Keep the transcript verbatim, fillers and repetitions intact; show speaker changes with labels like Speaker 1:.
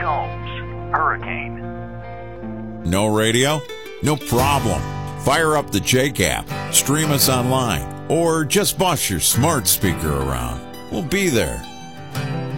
Speaker 1: Combs, Hurricane.
Speaker 2: No radio? No problem. Fire up the Jake app, stream us online, or just boss your smart speaker around. We'll be there.